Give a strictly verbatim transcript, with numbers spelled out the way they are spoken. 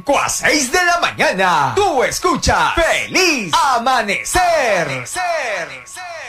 cinco a seis de la mañana. Tú escuchas Feliz Amanecer. Amanecer.